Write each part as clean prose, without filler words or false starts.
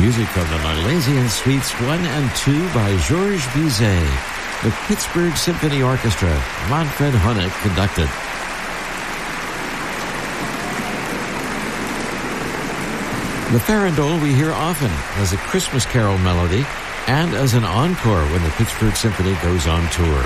Music from the Milesian Suites 1 and 2 by Georges Bizet. The Pittsburgh Symphony Orchestra, Manfred Honeck conducted. The farandole we hear often as a Christmas carol melody and as an encore when the Pittsburgh Symphony goes on tour.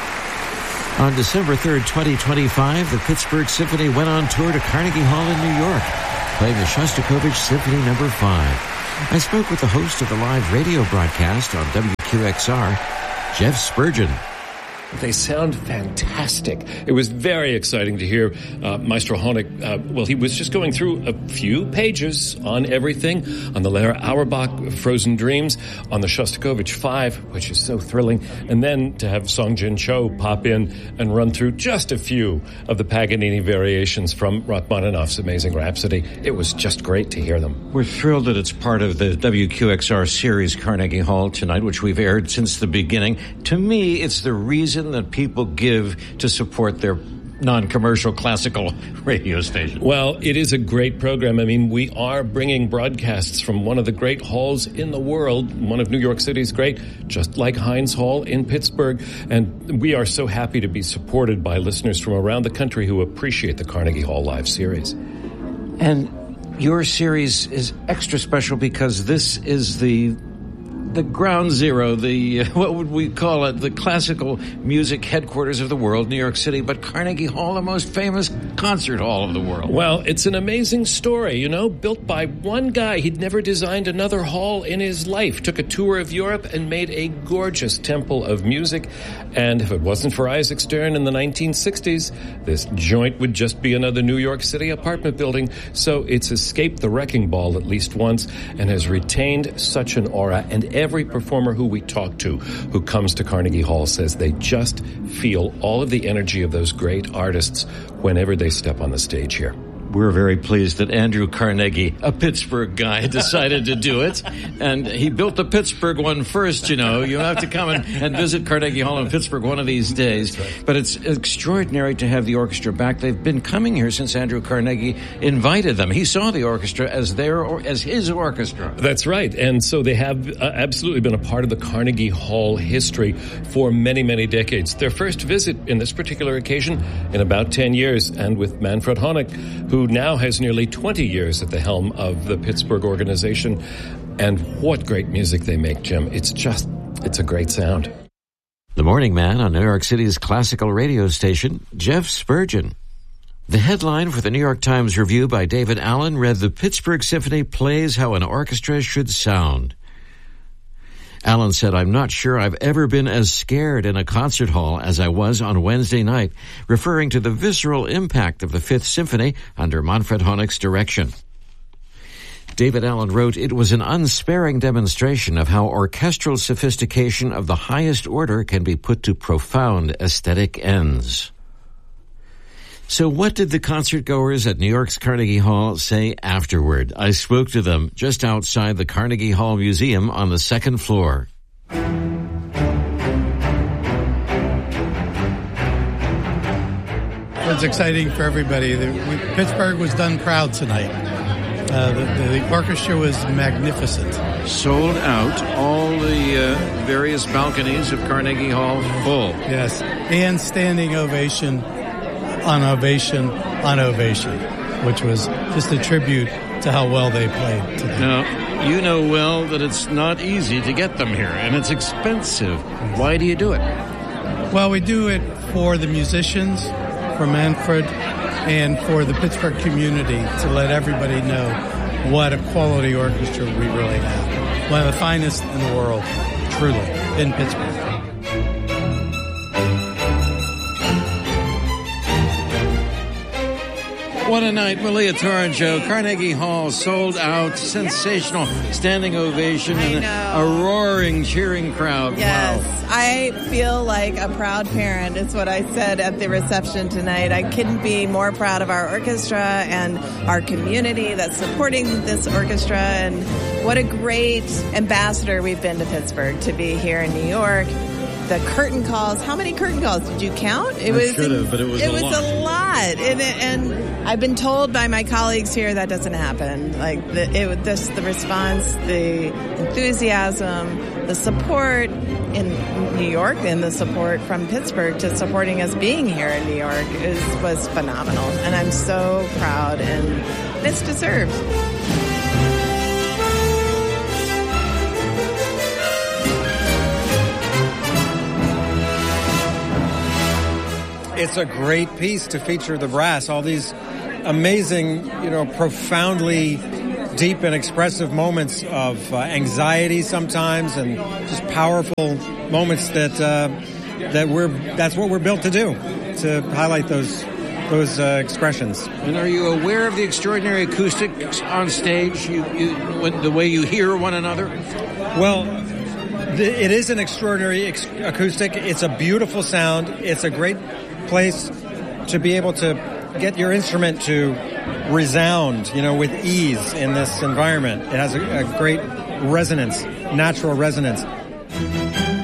On December 3rd, 2025, the Pittsburgh Symphony went on tour to Carnegie Hall in New York, playing the Shostakovich Symphony No. 5. I spoke with the host of the live radio broadcast on WQXR, Jeff Spurgeon. They sound fantastic. It was very exciting to hear Maestro Honeck. He was just going through a few pages on everything, on the Lehrer Auerbach Frozen Dreams, on the Shostakovich 5, which is so thrilling, and then to have Song Jin Cho pop in and run through just a few of the Paganini variations from Rachmaninoff's Amazing Rhapsody. It was just great to hear them. We're thrilled that it's part of the WQXR series Carnegie Hall tonight, which we've aired since the beginning. To me, it's the reason that people give to support their non-commercial classical radio station. Well, it is a great program. I mean, we are bringing broadcasts from one of the great halls in the world, one of New York City's great, just like Heinz Hall in Pittsburgh. And we are so happy to be supported by listeners from around the country who appreciate the Carnegie Hall Live series. And your series is extra special because this is the ground zero, what would we call it, the classical music headquarters of the world, New York City, but Carnegie Hall, the most famous concert hall of the world. Well, it's an amazing story, built by one guy. He'd never designed another hall in his life, took a tour of Europe and made a gorgeous temple of music. And if it wasn't for Isaac Stern in the 1960s, this joint would just be another New York City apartment building. So it's escaped the wrecking ball at least once and has retained such an aura. And every performer who we talk to who comes to Carnegie Hall says they just feel all of the energy of those great artists whenever they step on the stage here. We're very pleased that Andrew Carnegie, a Pittsburgh guy, decided to do it. And he built the Pittsburgh one first, You have to come and visit Carnegie Hall in Pittsburgh one of these days. Right. But it's extraordinary to have the orchestra back. They've been coming here since Andrew Carnegie invited them. He saw the orchestra as his orchestra. That's right. And so they have absolutely been a part of the Carnegie Hall history for many, many decades. Their first visit in this particular occasion in about 10 years, and with Manfred Honeck, who now has nearly 20 years at the helm of the Pittsburgh organization. And what great music they make, Jim. It's a great sound. The Morning Man on New York City's classical radio station, Jeff Spurgeon. The headline for the New York Times review by David Allen read, "The Pittsburgh Symphony plays how an orchestra should sound." Allen said, "I'm not sure I've ever been as scared in a concert hall as I was on Wednesday night," referring to the visceral impact of the Fifth Symphony under Manfred Honeck's direction. David Allen wrote, "It was an unsparing demonstration of how orchestral sophistication of the highest order can be put to profound aesthetic ends." So what did the concertgoers at New York's Carnegie Hall say afterward? I spoke to them just outside the Carnegie Hall Museum on the second floor. It's exciting for everybody. Pittsburgh was done proud tonight. The orchestra was magnificent. Sold out, all the various balconies of Carnegie Hall full. Yes, and standing ovation on ovation on ovation, which was just a tribute to how well they played today. Now, you know well that it's not easy to get them here, and it's expensive. Why do you do it? Well, we do it for the musicians, for Manfred, and for the Pittsburgh community to let everybody know what a quality orchestra we really have. One of the finest in the world, truly, in Pittsburgh. What a night, Malia Toronjo. Carnegie Hall sold out, sensational standing ovation, and a roaring, cheering crowd. Yes, wow. I feel like a proud parent is what I said at the reception tonight. I couldn't be more proud of our orchestra and our community that's supporting this orchestra, and what a great ambassador we've been to Pittsburgh to be here in New York. the curtain calls. How many curtain calls did you count? I should have, but it was a lot. And I've been told by my colleagues here that doesn't happen. Like the response, the enthusiasm, the support in New York, and the support from Pittsburgh to supporting us being here in New York was phenomenal. And I'm so proud, and it's deserved. It's a great piece to feature the brass, all these amazing, profoundly deep and expressive moments of anxiety sometimes, and just powerful moments that's what we're built to do, to highlight those expressions. And are you aware of the extraordinary acoustics on stage? The way you hear one another? Well, it is an extraordinary acoustic. It's a beautiful sound. It's a great place to be able to get your instrument to resound, with ease in this environment. It has a great resonance, natural resonance.